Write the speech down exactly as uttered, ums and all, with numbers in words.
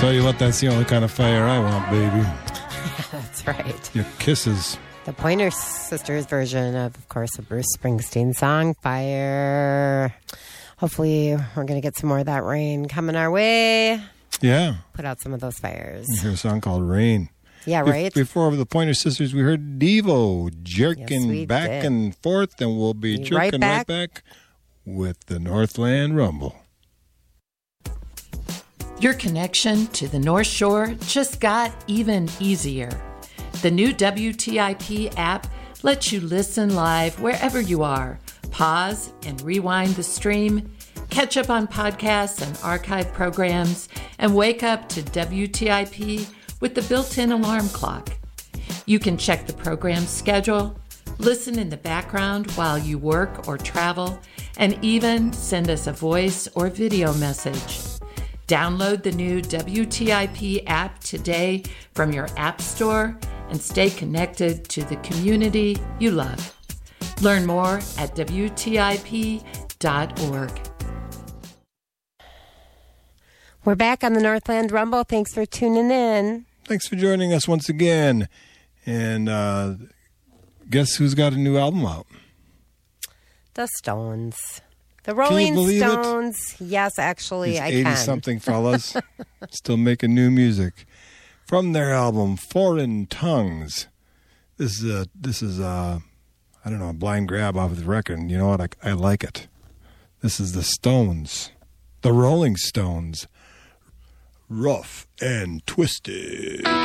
Tell you what, that's the only kind of fire I want, baby. That's right. Your kisses. The Pointer Sisters version of, of course, a Bruce Springsteen song, Fire. Hopefully, we're going to get some more of that rain coming our way. Yeah. Put out some of those fires. You hear a song called Rain. Yeah, right? Be- before the Pointer Sisters, we heard Devo jerking Yes, back did. and forth, and we'll be Be jerking right right back. back with the Northland Rumble. Your connection to the North Shore just got even easier. The new W T I P app lets you listen live wherever you are, pause and rewind the stream, catch up on podcasts and archive programs, and wake up to W T I P with the built-in alarm clock. You can check the program schedule, listen in the background while you work or travel, and even send us a voice or video message. Download the new W T I P app today from your app store and stay connected to the community you love. Learn more at W T I P dot org. We're back on the Northland Rumble. Thanks for tuning in. Thanks for joining us once again. And uh, guess who's got a new album out? The Stones. The Can you Rolling believe it? Stones. Yes, actually, These I can. eighty-something fellas still making new music. From their album, Foreign Tongues. This is, a, this is a, I don't know, a blind grab off of the record. And you know what? I, I like it. This is the Stones. The Rolling Stones. Rough and Twisted.